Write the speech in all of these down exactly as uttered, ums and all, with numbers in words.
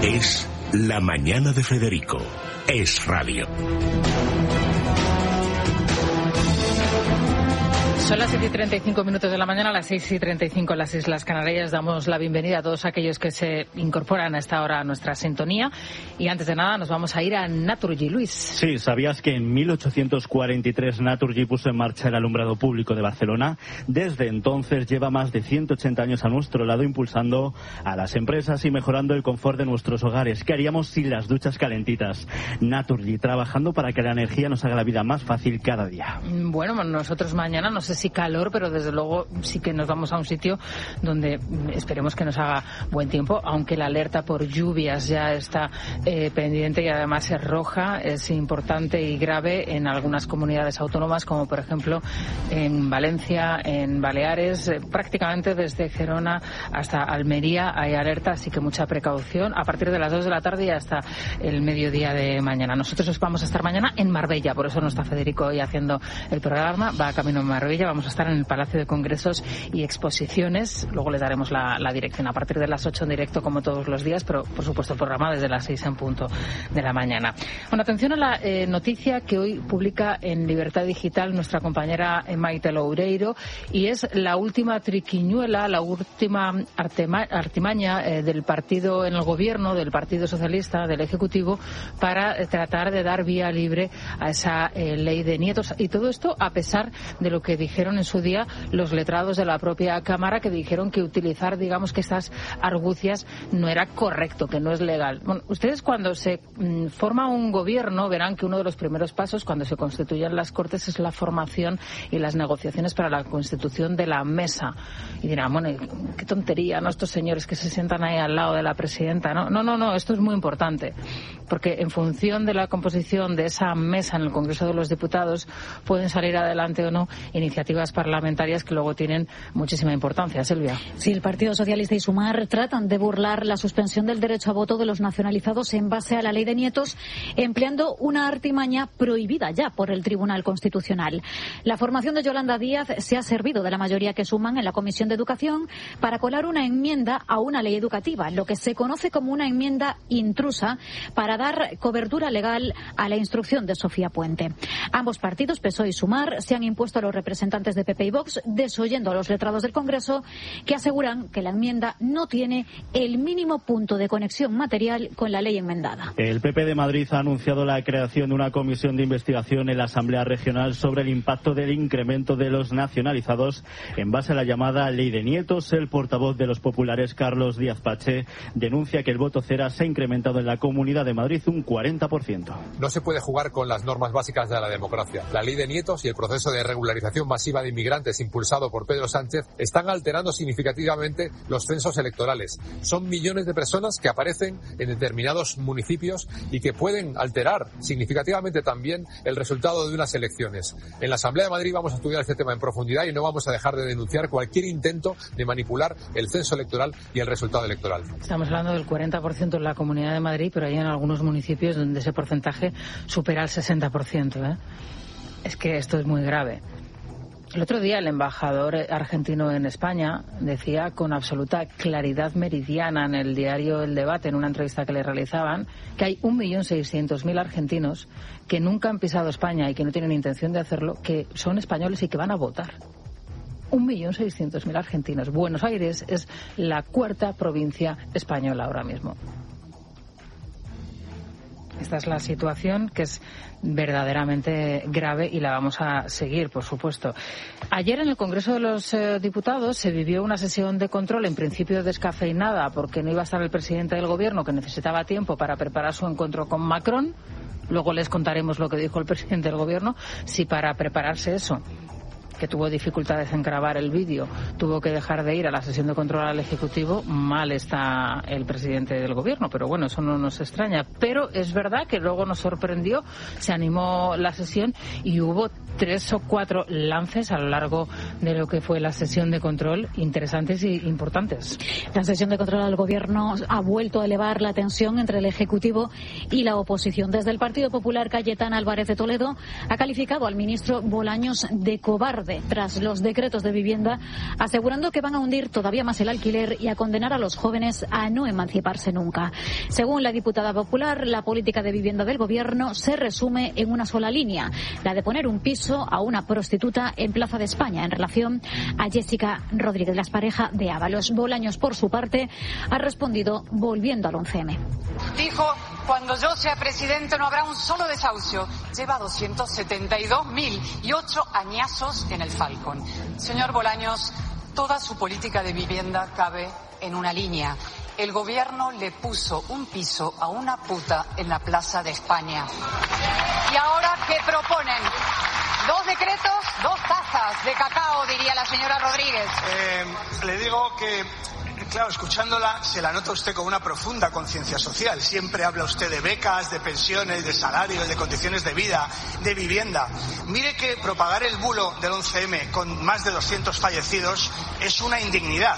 Es La Mañana de Federico. Es radio. Son las siete y treinta y cinco minutos de la mañana, a las seis y treinta y cinco en las Islas Canarias. Damos la bienvenida a todos aquellos que se incorporan a esta hora a nuestra sintonía. Y antes de nada nos vamos a ir a Naturgy, Luis. Sí, ¿sabías que en mil ochocientos cuarenta y tres Naturgy puso en marcha el alumbrado público de Barcelona? Desde entonces lleva más de ciento ochenta años a nuestro lado, impulsando a las empresas y mejorando el confort de nuestros hogares. ¿Qué haríamos sin las duchas calentitas? Naturgy, trabajando para que la energía nos haga la vida más fácil cada día. Bueno, nosotros mañana no sé si calor, pero desde luego sí que nos vamos a un sitio donde esperemos que nos haga buen tiempo, aunque la alerta por lluvias ya está eh, pendiente y además es roja, es importante y grave en algunas comunidades autónomas, como por ejemplo en Valencia, en Baleares, eh, prácticamente desde Gerona hasta Almería hay alerta, así que mucha precaución a partir de las dos de la tarde y hasta el mediodía de mañana. Nosotros vamos a estar mañana en Marbella, por eso no está Federico hoy haciendo el programa, va camino en Marbella. Vamos a estar en el Palacio de Congresos y Exposiciones. Luego le daremos la, la dirección a partir de las ocho en directo, como todos los días, pero por supuesto el programa desde las seis en punto de la mañana. Bueno, atención a la eh, noticia que hoy publica en Libertad Digital nuestra compañera Maite Loureiro, y es la última triquiñuela, la última artema, artimaña eh, del partido en el gobierno, del Partido Socialista, del Ejecutivo, para eh, tratar de dar vía libre a esa eh, ley de nietos. Y todo esto a pesar de lo que dijeron en su día los letrados de la propia Cámara, que dijeron que utilizar, digamos, que estas argucias no era correcto, que no es legal. Bueno, ustedes cuando se mm, forma un gobierno verán que uno de los primeros pasos cuando se constituyen las Cortes es la formación y las negociaciones para la constitución de la mesa. Y dirán, bueno, qué tontería, ¿no? Estos señores que se sientan ahí al lado de la presidenta, ¿no? No, no, no, esto es muy importante, porque en función de la composición de esa mesa en el Congreso de los Diputados pueden salir adelante o no iniciativas parlamentarias que luego tienen muchísima importancia. Silvia. Sí, el Partido Socialista y Sumar tratan de burlar la suspensión del derecho a voto de los nacionalizados en base a la ley de nietos, empleando una artimaña prohibida ya por el Tribunal Constitucional. La formación de Yolanda Díaz se ha servido de la mayoría que suman en la Comisión de Educación para colar una enmienda a una ley educativa, lo que se conoce como una enmienda intrusa, para dar cobertura legal a la instrucción de Sofía Puente. Ambos partidos, P S O E y Sumar, se han impuesto a los representantes de P P y Vox, desoyendo a los letrados del Congreso, que aseguran que la enmienda no tiene el mínimo punto de conexión material con la ley enmendada. El P P de Madrid ha anunciado la creación de una comisión de investigación en la Asamblea Regional sobre el impacto del incremento de los nacionalizados en base a la llamada Ley de Nietos. El portavoz de los populares, Carlos Díaz Pache, denuncia que el voto cera se ha incrementado en la Comunidad de Madrid un cuarenta por ciento. No se puede jugar con las normas básicas de la democracia. La Ley de Nietos y el proceso de regularización masiva de inmigrantes impulsado por Pedro Sánchez están alterando significativamente los censos electorales. Son millones de personas que aparecen en determinados municipios y que pueden alterar significativamente también el resultado de unas elecciones. En la Asamblea de Madrid vamos a estudiar este tema en profundidad y no vamos a dejar de denunciar cualquier intento de manipular el censo electoral y el resultado electoral. Estamos hablando del cuarenta por ciento en la Comunidad de Madrid, pero hay en algunos municipios donde ese porcentaje supera el sesenta por ciento, ¿eh? Es que esto es muy grave. El otro día el embajador argentino en España decía con absoluta claridad meridiana en el diario El Debate, en una entrevista que le realizaban, que hay un millón seiscientos mil argentinos que nunca han pisado España y que no tienen intención de hacerlo, que son españoles y que van a votar. un millón seiscientos mil argentinos. Buenos Aires es la cuarta provincia española ahora mismo. Esta es la situación, que es verdaderamente grave, y la vamos a seguir, por supuesto. Ayer en el Congreso de los eh, Diputados se vivió una sesión de control, en principio descafeinada, porque no iba a estar el presidente del Gobierno, que necesitaba tiempo para preparar su encuentro con Macron. Luego les contaremos lo que dijo el presidente del Gobierno. Si para prepararse eso, que tuvo dificultades en grabar el vídeo, tuvo que dejar de ir a la sesión de control al Ejecutivo, mal está el presidente del Gobierno, pero bueno, eso no nos extraña. Pero es verdad que luego nos sorprendió, se animó la sesión y hubo tres o cuatro lances a lo largo de lo que fue la sesión de control interesantes y importantes. La sesión de control al Gobierno ha vuelto a elevar la tensión entre el Ejecutivo y la oposición. Desde el Partido Popular, Cayetana Álvarez de Toledo ha calificado al ministro Bolaños de cobarde. grave tras los decretos de vivienda, asegurando que van a hundir todavía más el alquiler y a condenar a los jóvenes a no emanciparse nunca. Según la diputada popular, la política de vivienda del gobierno se resume en una sola línea, la de poner un piso a una prostituta en Plaza de España, en relación a Jessica Rodríguez, la pareja de Ábalos. Bolaños, por su parte, ha respondido volviendo al once eme. Dijo, cuando yo sea presidente no habrá un solo desahucio. Lleva doscientos setenta y dos mil y ocho añazos en el Falcon. Señor Bolaños, toda su política de vivienda cabe en una línea. El gobierno le puso un piso a una puta en la Plaza de España. ¿Y ahora qué proponen? Dos decretos, dos tazas de cacao, diría la señora Rodríguez. Eh, le digo que, claro, escuchándola, se la nota usted con una profunda conciencia social. Siempre habla usted de becas, de pensiones, de salarios, de condiciones de vida, de vivienda. Mire que propagar el bulo del once eme con más de doscientos fallecidos es una indignidad.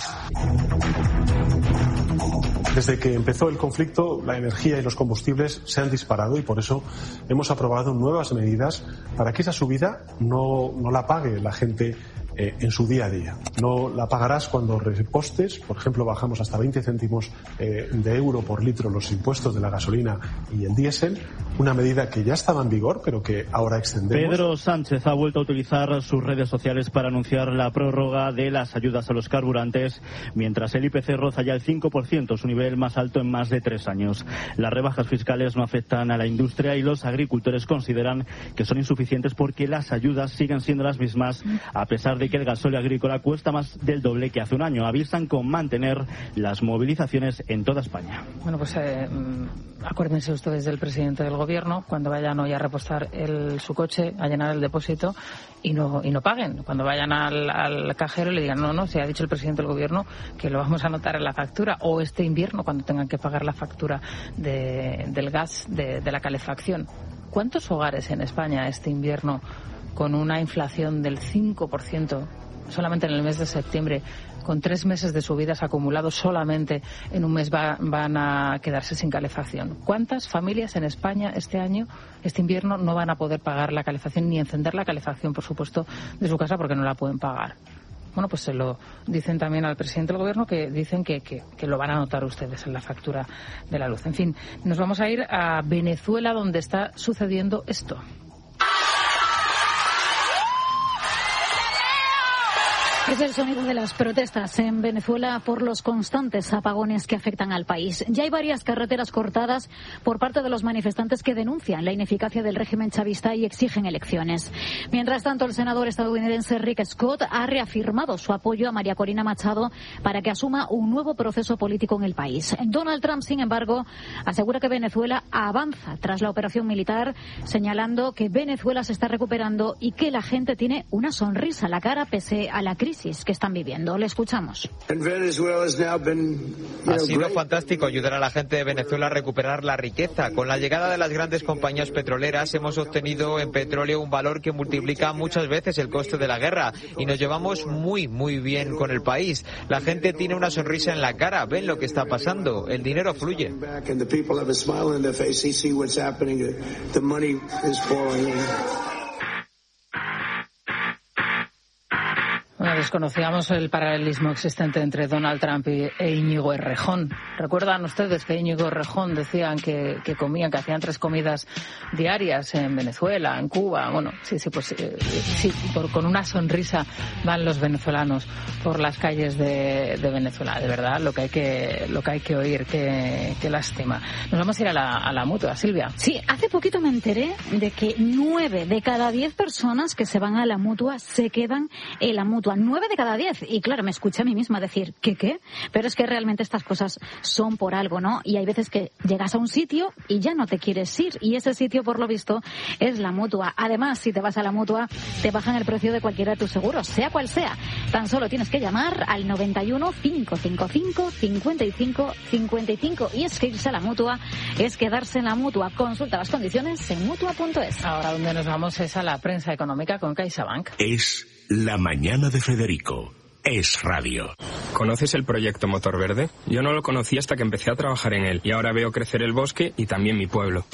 Desde que empezó el conflicto, la energía y los combustibles se han disparado y por eso hemos aprobado nuevas medidas para que esa subida no, no la pague la gente eh, en su día a día. No la pagarás cuando repostes, por ejemplo, bajamos hasta veinte céntimos eh, de euro por litro los impuestos de la gasolina y el diésel, una medida que ya estaba en vigor pero que ahora extendemos. Pedro Sánchez ha vuelto a utilizar sus redes sociales para anunciar la prórroga de las ayudas a los carburantes, mientras el I P C roza ya el cinco por ciento, su nivel más alto en más de tres años. Las rebajas fiscales no afectan a la industria y los agricultores consideran que son insuficientes porque las ayudas siguen siendo las mismas, a pesar de que el gasóleo agrícola cuesta más del doble que hace un año. Avisan con mantener las movilizaciones en toda España. Bueno, pues eh, acuérdense ustedes del presidente del gobierno cuando vayan hoy a repostar el, su coche, a llenar el depósito y no y no paguen. Cuando vayan al, al cajero y le digan, no, no, se ha dicho el presidente del gobierno que lo vamos a anotar en la factura, o este invierno cuando tengan que pagar la factura de, del gas, de, de la calefacción. ¿Cuántos hogares en España este invierno, con una inflación del cinco por ciento solamente en el mes de septiembre, con tres meses de subidas acumulados solamente en un mes va, van a quedarse sin calefacción? ¿Cuántas familias en España este año, este invierno, no van a poder pagar la calefacción ni encender la calefacción, por supuesto, de su casa porque no la pueden pagar? Bueno, pues se lo dicen también al presidente del gobierno, que dicen que, que, que lo van a anotar ustedes en la factura de la luz. En fin, nos vamos a ir a Venezuela, donde está sucediendo esto. Es el sonido de las protestas en Venezuela por los constantes apagones que afectan al país. Ya hay varias carreteras cortadas por parte de los manifestantes que denuncian la ineficacia del régimen chavista y exigen elecciones. Mientras tanto, el senador estadounidense Rick Scott ha reafirmado su apoyo a María Corina Machado para que asuma un nuevo proceso político en el país. Donald Trump, sin embargo, asegura que Venezuela avanza tras la operación militar, señalando que Venezuela se está recuperando y que la gente tiene una sonrisa en la cara pese a la crisis que están viviendo. Le escuchamos. Ha sido fantástico ayudar a la gente de Venezuela a recuperar la riqueza. Con la llegada de las grandes compañías petroleras hemos obtenido en petróleo un valor que multiplica muchas veces el coste de la guerra y nos llevamos muy, muy bien con el país. La gente tiene una sonrisa en la cara, ven lo que está pasando, el dinero fluye. Bueno, desconocíamos el paralelismo existente entre Donald Trump y, e Íñigo Errejón. ¿Recuerdan ustedes que Íñigo Errejón decían que, que comían, que hacían tres comidas diarias en Venezuela, en Cuba? Bueno, sí, sí, pues eh, sí, por, con una sonrisa van los venezolanos por las calles de, de Venezuela. De verdad, lo que hay que, lo que hay que oír, qué, qué lástima. Nos vamos a ir a la, a la mutua, Silvia. Sí, hace poquito me enteré de que nueve de cada diez personas que se van a la mutua se quedan en la mutua. Nueve de cada diez. Y claro, me escuché a mí misma decir, ¿qué qué? Pero es que realmente estas cosas son por algo, ¿no? Y hay veces que llegas a un sitio y ya no te quieres ir. Y ese sitio, por lo visto, es la mutua. Además, si te vas a la mutua, te bajan el precio de cualquiera de tus seguros, sea cual sea. Tan solo tienes que llamar al noventa y uno, quinientos cincuenta y cinco, cincuenta y cinco, cincuenta y cinco. Y es que irse a la mutua es quedarse en la mutua. Consulta las condiciones en mutua punto es. Ahora donde nos vamos es a la prensa económica con CaixaBank. Es La Mañana de Federico. Es radio. ¿Conoces el proyecto Motor Verde? Yo no lo conocí hasta que empecé a trabajar en él y ahora veo crecer el bosque y también mi pueblo.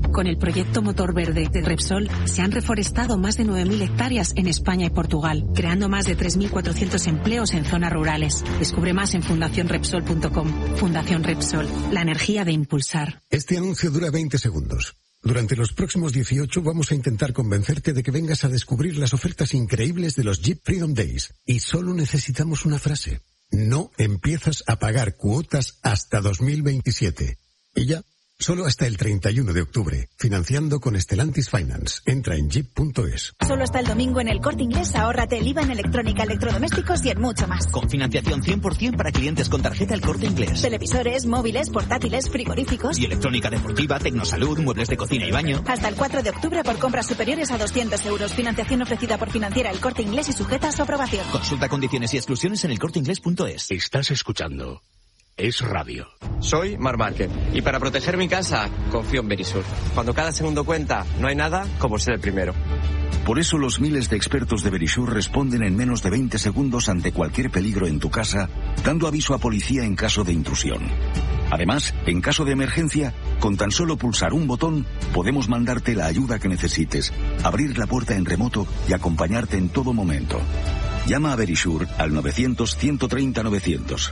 Con el proyecto Motor Verde de Repsol se han reforestado más de nueve mil hectáreas en España y Portugal, creando más de tres mil cuatrocientos empleos en zonas rurales. Descubre más en fundación repsol punto com. Fundación Repsol, la energía de impulsar. Este anuncio dura veinte segundos. Durante los próximos dieciocho vamos a intentar convencerte de que vengas a descubrir las ofertas increíbles de los Jeep Freedom Days. Y solo necesitamos una frase. No empiezas a pagar cuotas hasta dos mil veintisiete. Y ya, solo hasta el treinta y uno de octubre. Financiando con Stellantis Finance. Entra en jeep punto es. Solo hasta el domingo en el Corte Inglés ahórrate el I V A en electrónica, electrodomésticos y en mucho más. Con financiación cien por ciento para clientes con tarjeta El Corte Inglés. Televisores, móviles, portátiles, frigoríficos. Y electrónica deportiva, tecnosalud, muebles de cocina y baño. Hasta el cuatro de octubre por compras superiores a doscientos euros. Financiación ofrecida por Financiera El Corte Inglés y sujeta a su aprobación. Consulta condiciones y exclusiones en el corte inglés punto es. Estás escuchando Es Radio. Soy Mar Márquez y para proteger mi casa confío en Verisur. Cuando cada segundo cuenta, no hay nada como ser el primero. Por eso los miles de expertos de Verisur responden en menos de veinte segundos ante cualquier peligro en tu casa, dando aviso a policía en caso de intrusión. Además, en caso de emergencia, con tan solo pulsar un botón, podemos mandarte la ayuda que necesites, abrir la puerta en remoto y acompañarte en todo momento. Llama a Verisur al novecientos, ciento treinta, novecientos.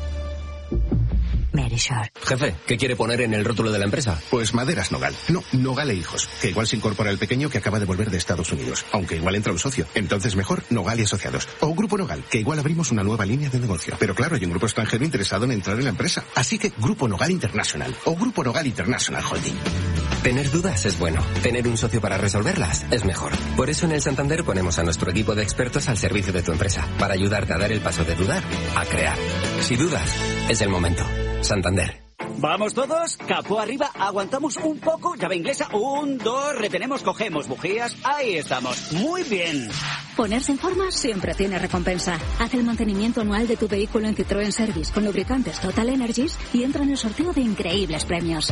Verisur. Jefe, ¿qué quiere poner en el rótulo de la empresa? Pues Maderas Nogal. No, Nogal e Hijos. Que igual se incorpora el pequeño que acaba de volver de Estados Unidos. Aunque igual entra un socio. Entonces mejor Nogal y Asociados. O Grupo Nogal, que igual abrimos una nueva línea de negocio. Pero claro, hay un grupo extranjero interesado en entrar en la empresa. Así que Grupo Nogal International. O Grupo Nogal International Holding. Tener dudas es bueno. Tener un socio para resolverlas es mejor. Por eso en el Santander ponemos a nuestro equipo de expertos al servicio de tu empresa. Para ayudarte a dar el paso de dudar a crear. Si dudas, es el momento. Santander. ¿Vamos todos? Capó arriba, aguantamos un poco, llave inglesa, un, dos, retenemos, cogemos bujías, ahí estamos, muy bien. Ponerse en forma siempre tiene recompensa. Haz el mantenimiento anual de tu vehículo en Citroën Service con lubricantes Total Energies y entra en el sorteo de increíbles premios.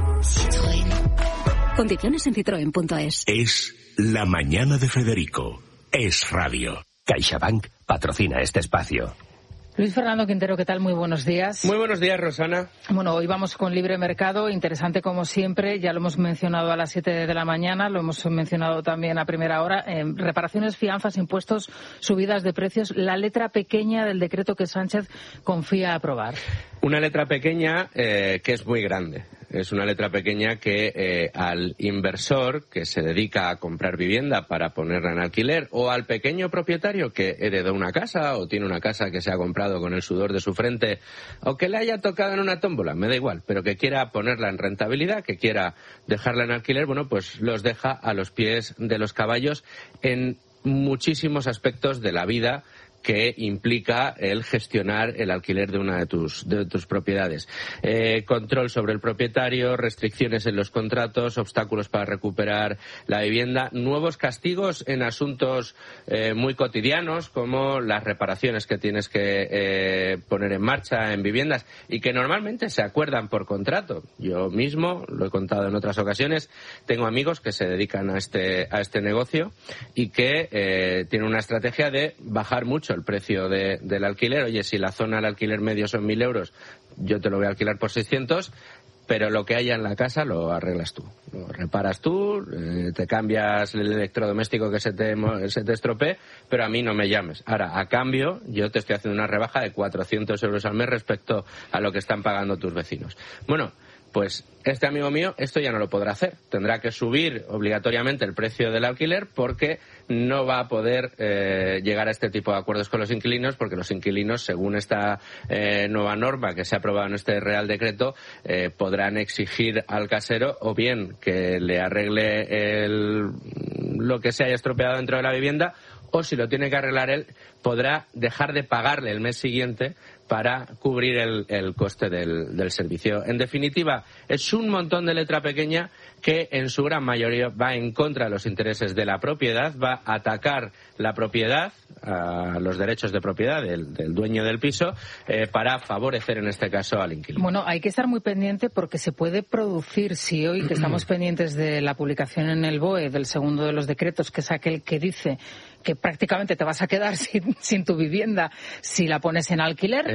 Citroën. Condiciones en citroen punto es. Es la mañana de Federico. Es Radio. CaixaBank patrocina este espacio. Luis Fernando Quintero, ¿qué tal? Muy buenos días. Muy buenos días, Rosana. Bueno, hoy vamos con libre mercado, interesante como siempre, ya lo hemos mencionado a las siete de la mañana, lo hemos mencionado también a primera hora, eh, reparaciones, fianzas, impuestos, subidas de precios, la letra pequeña del decreto que Sánchez confía aprobar. Una letra pequeña eh, que es muy grande. Es una letra pequeña que eh, al inversor que se dedica a comprar vivienda para ponerla en alquiler o al pequeño propietario que heredó una casa o tiene una casa que se ha comprado con el sudor de su frente o que le haya tocado en una tómbola, me da igual, pero que quiera ponerla en rentabilidad, que quiera dejarla en alquiler, bueno, pues los deja a los pies de los caballos en muchísimos aspectos de la vida que implica el gestionar el alquiler de una de tus, de tus propiedades. Eh, control sobre el propietario, restricciones en los contratos, obstáculos para recuperar la vivienda, nuevos castigos en asuntos eh, muy cotidianos como las reparaciones que tienes que eh, poner en marcha en viviendas y que normalmente se acuerdan por contrato. Yo mismo, lo he contado en otras ocasiones, tengo amigos que se dedican a este, a este negocio y que eh, tienen una estrategia de bajar mucho el precio de, del alquiler. Oye, si la zona del alquiler medio son mil euros, yo te lo voy a alquilar por seiscientos, pero lo que haya en la casa lo arreglas tú. Lo reparas tú, eh, te cambias el electrodoméstico que se te, se te estropee, pero a mí no me llames. Ahora, a cambio, yo te estoy haciendo una rebaja de cuatrocientos euros al mes respecto a lo que están pagando tus vecinos. Bueno, pues este amigo mío esto ya no lo podrá hacer. Tendrá que subir obligatoriamente el precio del alquiler porque no va a poder eh, llegar a este tipo de acuerdos con los inquilinos, porque los inquilinos, según esta eh, nueva norma que se ha aprobado en este Real Decreto, eh, podrán exigir al casero o bien que le arregle el, lo que se haya estropeado dentro de la vivienda, o si lo tiene que arreglar él, podrá dejar de pagarle el mes siguiente para cubrir el, el coste del, del servicio. En definitiva, es un montón de letra pequeña que en su gran mayoría va en contra de los intereses de la propiedad, va a atacar la propiedad, a los derechos de propiedad del, del dueño del piso, eh, para favorecer en este caso al inquilino. Bueno, hay que estar muy pendiente porque se puede producir, si hoy que estamos pendientes de la publicación en el B O E del segundo de los decretos, que es aquel que dice que prácticamente te vas a quedar sin, sin tu vivienda si la pones en alquiler.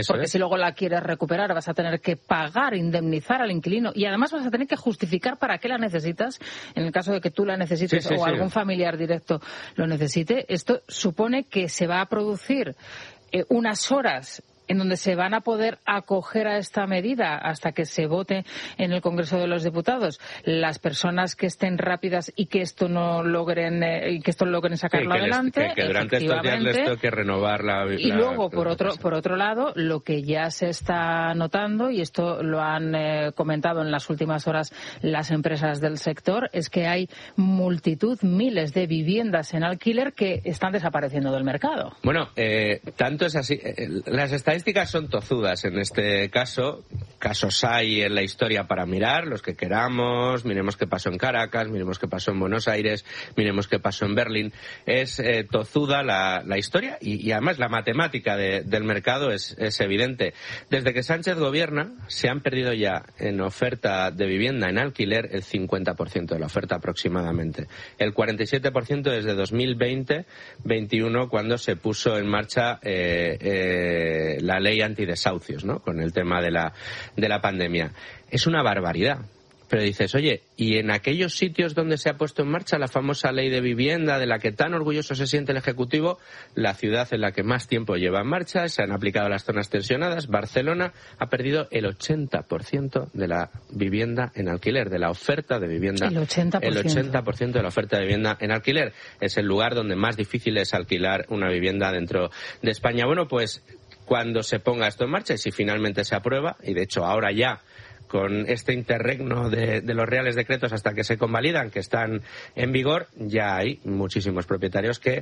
porque es. si luego la quieres recuperar vas a tener que pagar, indemnizar al inquilino y además vas a tener que justificar para qué la necesitas, en el caso de que tú la necesites sí, sí, o sí. algún familiar directo lo necesite. Esto supone que se va a producir eh, unas horas en donde se van a poder acoger a esta medida hasta que se vote en el Congreso de los Diputados. Las personas que estén rápidas y que esto no logren eh, y que esto logren sacarlo sí, que adelante, les, que, que durante estos días les toque renovar la, la y luego por otro por otro lado lo que ya se está notando, y esto lo han eh, comentado en las últimas horas las empresas del sector, es que hay multitud, miles de viviendas en alquiler que están desapareciendo del mercado. Bueno, eh, tanto es así. Eh, las estadísticas son tozudas en este caso. Casos hay en la historia para mirar, los que queramos. Miremos qué pasó en Caracas, miremos qué pasó en Buenos Aires, miremos qué pasó en Berlín. Es eh, tozuda la, la historia y, y además la matemática de, del mercado es, es evidente. Desde que Sánchez gobierna, se han perdido ya en oferta de vivienda en alquiler el cincuenta por ciento de la oferta aproximadamente. El cuarenta y siete por ciento desde dos mil veinte veintiuno, cuando se puso en marcha eh, eh, la ley antidesahucios, ¿no? Con el tema de la de la pandemia. Es una barbaridad. Pero dices, oye, ¿y en aquellos sitios donde se ha puesto en marcha la famosa ley de vivienda, de la que tan orgulloso se siente el Ejecutivo, la ciudad en la que más tiempo lleva en marcha, se han aplicado las zonas tensionadas, Barcelona ha perdido el ochenta por ciento de la vivienda en alquiler, de la oferta de vivienda. El ochenta por ciento. El ochenta por ciento de la oferta de vivienda en alquiler. Es el lugar donde más difícil es alquilar una vivienda dentro de España. Bueno, pues cuando se ponga esto en marcha y si finalmente se aprueba, y de hecho ahora ya con este interregno de, de los reales decretos hasta que se convalidan, que están en vigor, ya hay muchísimos propietarios que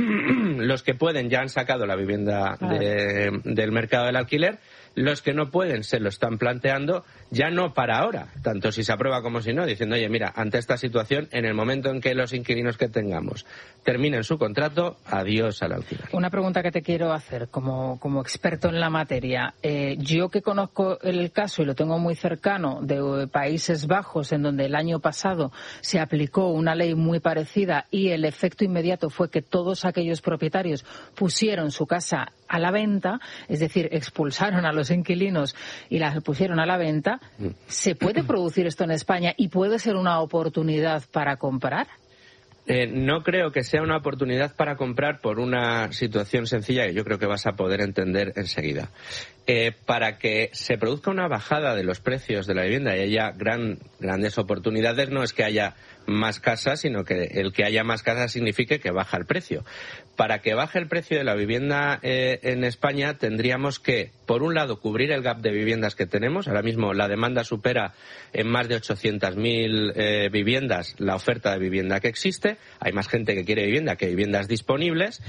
los que pueden ya han sacado la vivienda de, del mercado del alquiler. Los que no pueden se lo están planteando, ya no para ahora, tanto si se aprueba como si no, diciendo, oye, mira, ante esta situación, en el momento en que los inquilinos que tengamos terminen su contrato, adiós al alquiler. Una pregunta que te quiero hacer como, como experto en la materia. Eh, yo que conozco el caso y lo tengo muy cercano de Países Bajos, en donde el año pasado se aplicó una ley muy parecida y el efecto inmediato fue que todos aquellos propietarios pusieron su casa a la venta, es decir, expulsaron a los inquilinos y las pusieron a la venta. ¿Se puede producir esto en España y puede ser una oportunidad para comprar? Eh, no creo que sea una oportunidad para comprar por una situación sencilla que yo creo que vas a poder entender enseguida. Eh, para que se produzca una bajada de los precios de la vivienda y haya gran, grandes oportunidades, no es que haya más casas, sino que el que haya más casas signifique que baja el precio. Para que baje el precio de la vivienda eh, en España tendríamos que, por un lado, cubrir el gap de viviendas que tenemos. Ahora mismo la demanda supera en más de ochocientas mil eh, viviendas la oferta de vivienda que existe. Hay más gente que quiere vivienda que viviendas disponibles.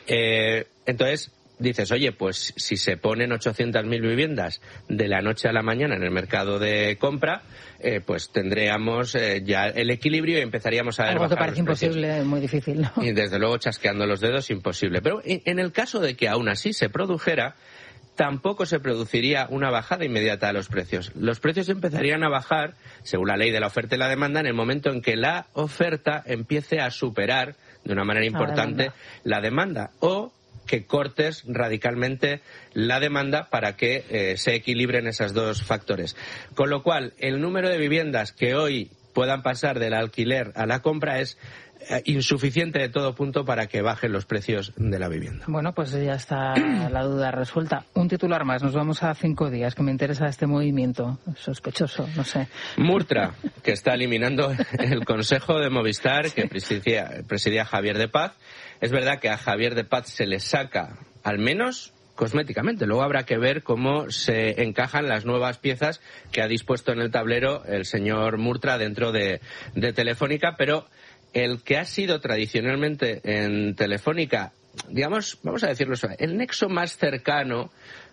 Eh, entonces, dices, oye, pues si se ponen ochocientas mil viviendas de la noche a la mañana en el mercado de compra, eh, pues tendríamos eh, ya el equilibrio y empezaríamos a ver algo que bajar parece los precios. imposible, muy difícil, ¿no? Y desde luego chasqueando los dedos, imposible. Pero en el caso de que aún así se produjera, tampoco se produciría una bajada inmediata de los precios. Los precios empezarían a bajar, según la ley de la oferta y la demanda, en el momento en que la oferta empiece a superar de una manera importante la demanda, o que cortes radicalmente la demanda para que eh, se equilibren esos dos factores. Con lo cual, el número de viviendas que hoy puedan pasar del alquiler a la compra es eh, insuficiente de todo punto para que bajen los precios de la vivienda. Bueno, pues ya está la duda resuelta. Un titular más, nos vamos a cinco días, que me interesa este movimiento sospechoso, no sé. Murtra, que está eliminando el Consejo de Movistar que presidía, presidía Javier de Paz. Es verdad que a Javier de Paz se le saca, al menos cosméticamente. Luego habrá que ver cómo se encajan las nuevas piezas que ha dispuesto en el tablero el señor Murtra dentro de, de Telefónica, pero el que ha sido tradicionalmente en Telefónica, digamos, vamos a decirlo eso, el nexo más cercano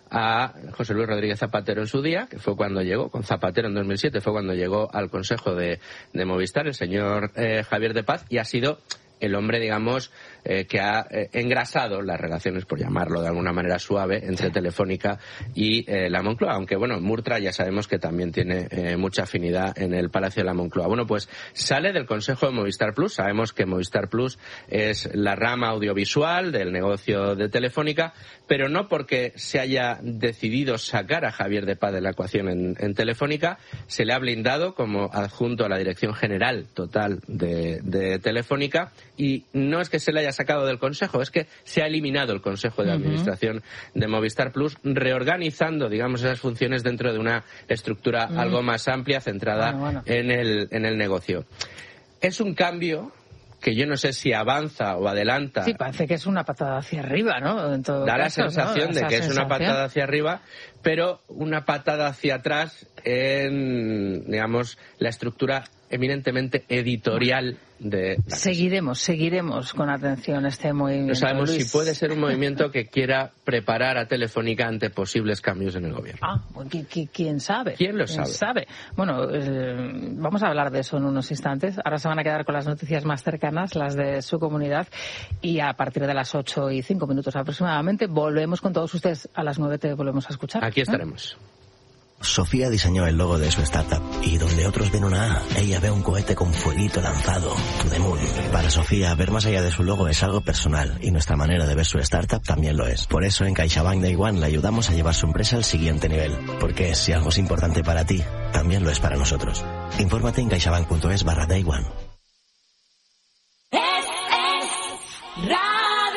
a José Luis Rodríguez Zapatero en su día, que fue cuando llegó, con Zapatero en dos mil siete, fue cuando llegó al Consejo de, de Movistar el señor eh, Javier de Paz, y ha sido el hombre, digamos, eh, que ha eh, engrasado las relaciones, por llamarlo de alguna manera suave, entre Telefónica y eh, la Moncloa. Aunque, bueno, Murtra ya sabemos que también tiene eh, mucha afinidad en el Palacio de la Moncloa. Bueno, pues sale del Consejo de Movistar Plus. Sabemos que Movistar Plus es la rama audiovisual del negocio de Telefónica, pero no porque se haya decidido sacar a Javier de Paz de la ecuación en, en Telefónica. Se le ha blindado como adjunto a la Dirección General Total de, de Telefónica, y no es que se le haya sacado del Consejo, es que se ha eliminado el Consejo de Administración uh-huh. de Movistar Plus, reorganizando, digamos, esas funciones dentro de una estructura uh-huh. algo más amplia, centrada bueno, bueno. en el en el negocio. Es un cambio que yo no sé si avanza o adelanta. Sí, parece que es una patada hacia arriba, ¿no? En todo da caso, la sensación ¿no? de Esa que sensación. es una patada hacia arriba, pero una patada hacia atrás en, digamos, la estructura eminentemente editorial de... Seguiremos, seguiremos con atención este movimiento. No sabemos Luis. si puede ser un movimiento que quiera preparar a Telefónica ante posibles cambios en el gobierno. Ah, ¿quién sabe? ¿Quién lo ¿Quién sabe? sabe? Bueno, eh, vamos a hablar de eso en unos instantes. Ahora se van a quedar con las noticias más cercanas, las de su comunidad, y a partir de las ocho y cinco minutos aproximadamente volvemos con todos ustedes. A las nueve te volvemos a escuchar. Aquí estaremos. ¿Eh? Sofía diseñó el logo de su startup y donde otros ven una A, ella ve un cohete con fueguito lanzado, to the moon. Para Sofía, ver más allá de su logo es algo personal y nuestra manera de ver su startup también lo es. Por eso en CaixaBank Day One le ayudamos a llevar su empresa al siguiente nivel, porque si algo es importante para ti, también lo es para nosotros. Infórmate en caixabank.es barra Day One. Es, es radio.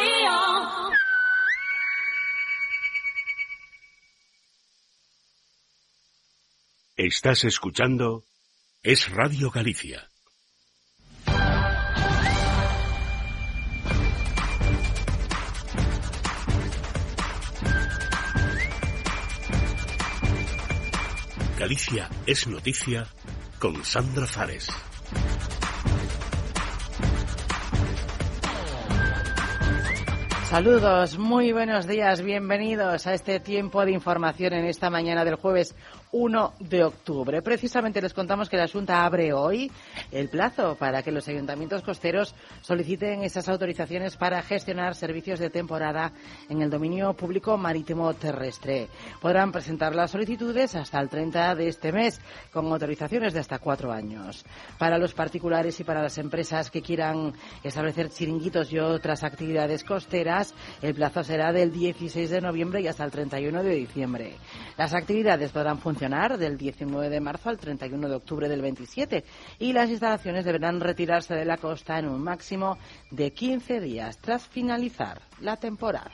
Estás escuchando Es Radio Galicia. Galicia es noticia con Sandra Fares. Saludos, muy buenos días, bienvenidos a este tiempo de información en esta mañana del jueves uno de octubre. Precisamente les contamos que la Xunta abre hoy el plazo para que los ayuntamientos costeros soliciten esas autorizaciones para gestionar servicios de temporada en el dominio público marítimo terrestre. Podrán presentar las solicitudes hasta el treinta de este mes, con autorizaciones de hasta cuatro años. Para los particulares y para las empresas que quieran establecer chiringuitos y otras actividades costeras, el plazo será del dieciséis de noviembre y hasta el treinta y uno de diciembre. Las actividades podrán funcionar del diecinueve de marzo al treinta y uno de octubre del veintisiete y las instalaciones deberán retirarse de la costa en un máximo de quince días tras finalizar la temporada.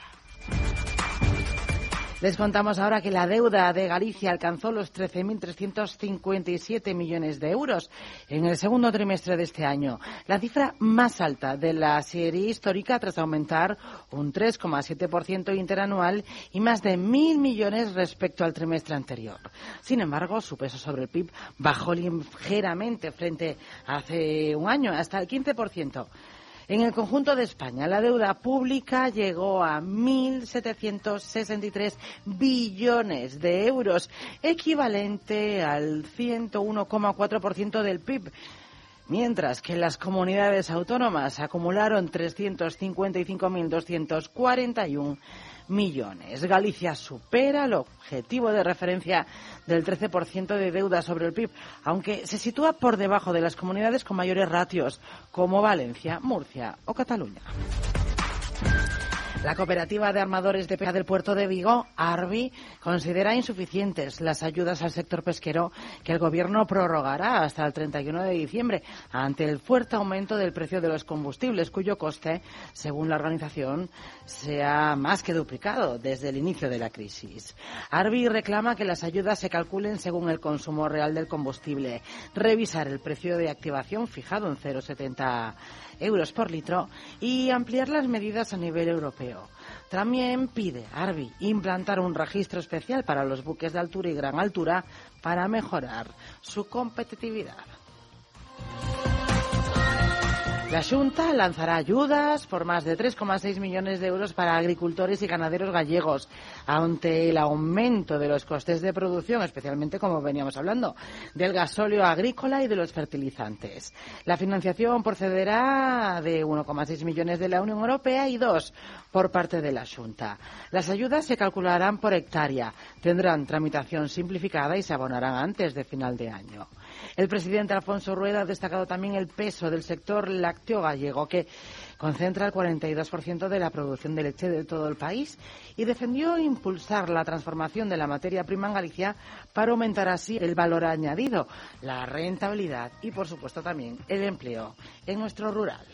Les contamos ahora que la deuda de Galicia alcanzó los trece mil trescientos cincuenta y siete millones de euros en el segundo trimestre de este año, la cifra más alta de la serie histórica tras aumentar un tres coma siete por ciento interanual y más de mil millones respecto al trimestre anterior. Sin embargo, su peso sobre el P I B bajó ligeramente frente a hace un año, hasta el quince por ciento. En el conjunto de España, la deuda pública llegó a mil setecientos sesenta y tres billones de euros, equivalente al ciento uno coma cuatro por ciento del P I B. Mientras que las comunidades autónomas acumularon trescientos cincuenta y cinco mil doscientos cuarenta y uno millones. Galicia supera el objetivo de referencia del trece por ciento de deuda sobre el P I B, aunque se sitúa por debajo de las comunidades con mayores ratios, como Valencia, Murcia o Cataluña. La cooperativa de armadores de pesca del puerto de Vigo, Arbi, considera insuficientes las ayudas al sector pesquero que el Gobierno prorrogará hasta el treinta y uno de diciembre ante el fuerte aumento del precio de los combustibles, cuyo coste, según la organización, se ha más que duplicado desde el inicio de la crisis. Arbi reclama que las ayudas se calculen según el consumo real del combustible, revisar el precio de activación fijado en cero coma setenta euros por litro y ampliar las medidas a nivel europeo. También pide Arbi implantar un registro especial para los buques de altura y gran altura para mejorar su competitividad. La Xunta lanzará ayudas por más de tres coma seis millones de euros para agricultores y ganaderos gallegos ante el aumento de los costes de producción, especialmente, como veníamos hablando, del gasóleo agrícola y de los fertilizantes. La financiación procederá de uno coma seis millones de la Unión Europea y dos por parte de la Xunta. Las ayudas se calcularán por hectárea, tendrán tramitación simplificada y se abonarán antes de final de año. El presidente Alfonso Rueda ha destacado también el peso del sector lácteo gallego, que concentra el cuarenta y dos por ciento de la producción de leche de todo el país, y defendió impulsar la transformación de la materia prima en Galicia para aumentar así el valor añadido, la rentabilidad y, por supuesto, también el empleo en nuestro rural.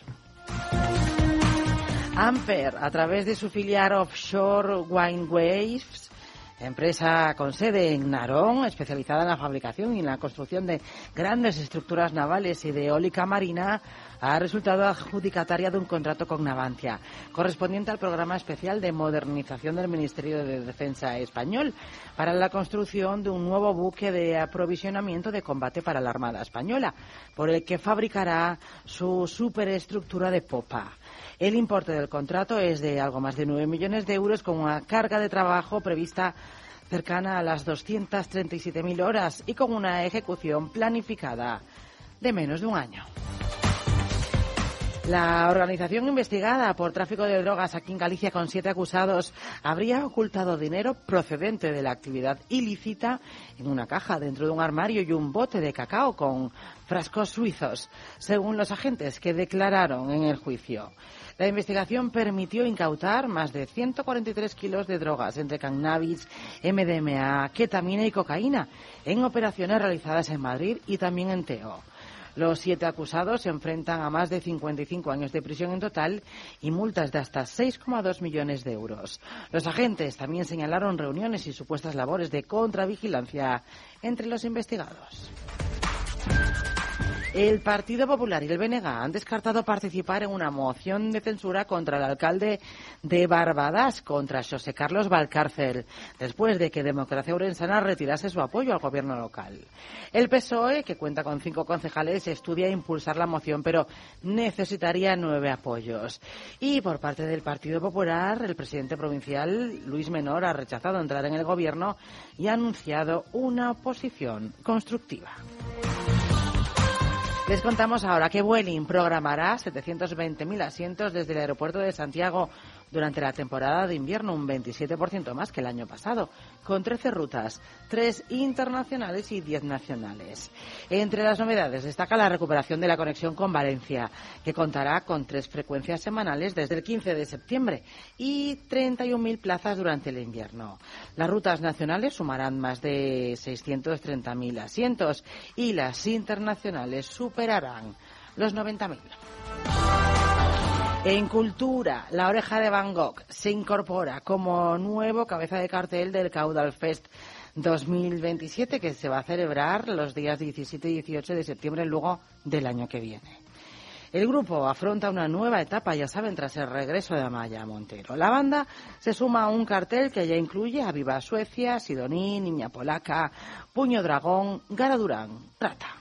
Amper, a través de su filial offshore Wine Waves, empresa con sede en Narón, especializada en la fabricación y en la construcción de grandes estructuras navales y de eólica marina, ha resultado adjudicataria de un contrato con Navantia, correspondiente al programa especial de modernización del Ministerio de Defensa español, para la construcción de un nuevo buque de aprovisionamiento de combate para la Armada Española, por el que fabricará su superestructura de popa. El importe del contrato es de algo más de nueve millones de euros, con una carga de trabajo prevista cercana a las doscientas treinta y siete mil horas y con una ejecución planificada de menos de un año. La organización investigada por tráfico de drogas aquí en Galicia, con siete acusados, habría ocultado dinero procedente de la actividad ilícita en una caja dentro de un armario y un bote de cacao con frascos suizos, según los agentes que declararon en el juicio. La investigación permitió incautar más de ciento cuarenta y tres kilos de drogas, entre cannabis, eme de eme a, ketamina y cocaína, en operaciones realizadas en Madrid y también en Teo. Los siete acusados se enfrentan a más de cincuenta y cinco años de prisión en total y multas de hasta seis coma dos millones de euros. Los agentes también señalaron reuniones y supuestas labores de contravigilancia entre los investigados. El Partido Popular y el B N G han descartado participar en una moción de censura contra el alcalde de Barbadas, contra Xosé Carlos Valcárcel, después de que Democracia Ourensana retirase su apoyo al gobierno local. El P S O E, que cuenta con cinco concejales, estudia impulsar la moción, pero necesitaría nueve apoyos. Y por parte del Partido Popular, el presidente provincial, Luis Menor, ha rechazado entrar en el gobierno y ha anunciado una oposición constructiva. Les contamos ahora que Vueling programará setecientos veinte mil asientos desde el aeropuerto de Santiago durante la temporada de invierno, un veintisiete por ciento más que el año pasado, con trece rutas, tres internacionales y diez nacionales. Entre las novedades destaca la recuperación de la conexión con Valencia, que contará con tres frecuencias semanales desde el quince de septiembre y treinta y un mil plazas durante el invierno. Las rutas nacionales sumarán más de seiscientos treinta mil asientos y las internacionales superarán los noventa mil. En cultura, La Oreja de Van Gogh se incorpora como nuevo cabeza de cartel del Caudal Fest dos mil veintisiete, que se va a celebrar los días diecisiete y dieciocho de septiembre, luego del año que viene. El grupo afronta una nueva etapa, ya saben, tras el regreso de Amaya Montero. La banda se suma a un cartel que ya incluye a Viva Suecia, Sidoní, Niña Polaca, Puño Dragón, Gara Durán, Rata.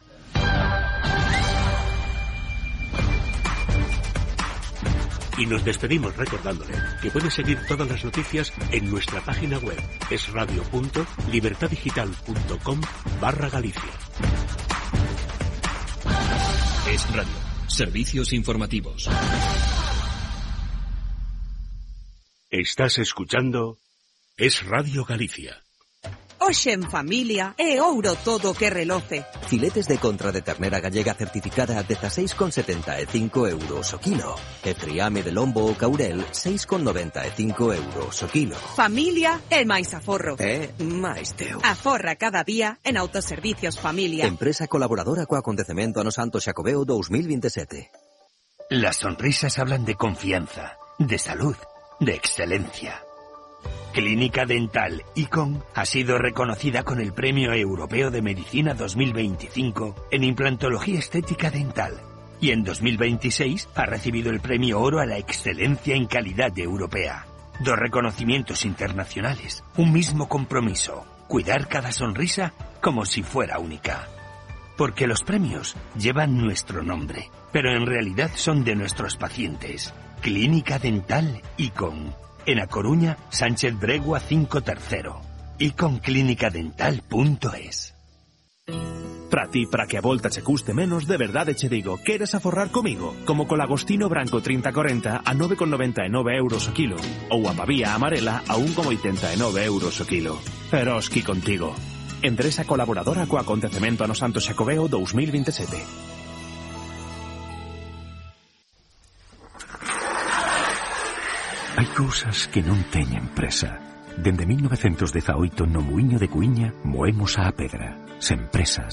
Y nos despedimos recordándole que puede seguir todas las noticias en nuestra página web esradio punto libertadigital punto com barra Galicia. Es Radio. Servicios informativos. Estás escuchando Es Radio Galicia. Hoxe en familia é ouro todo que reloce. Filetes de contra de ternera gallega certificada a dezasseis con setenta e cinco euros o kilo. E friame de lombo ou caurel, seis con noventa e cinco euros o kilo. Familia é máis aforro. É máis teu. Aforra cada día en Autoservicios Familia. Empresa colaboradora co acontecemento ano Santo Xacobeo dos mil veintisiete. Las sonrisas hablan de confianza, de salud, de excelencia. Clínica Dental Icon ha sido reconocida con el Premio Europeo de Medicina dos mil veinticinco en implantología estética dental y en dos mil veintiséis ha recibido el Premio Oro a la excelencia en calidad europea. Dos reconocimientos internacionales, un mismo compromiso, cuidar cada sonrisa como si fuera única. Porque los premios llevan nuestro nombre, pero en realidad son de nuestros pacientes. Clínica Dental Icon. En A Coruña, Sánchez Bregua cinco tercero. icon clínica dental punto es. Para ti, para que a volta che custe menos, de verdade che digo, queres aforrar comigo? Como co lagostino branco trinta corenta a nove con noventa e nove euros o kilo, ou a pavía amarela a un con oitenta e nove euros o kilo. Eroski contigo. Empresa colaboradora co acontecemento ano Santo Xacobeo dos mil veintisiete. Hai cousas que non teñen presa. Dende mil novecientos dezaoito no Muiño de Cuíña moemos a pedra, sen presas.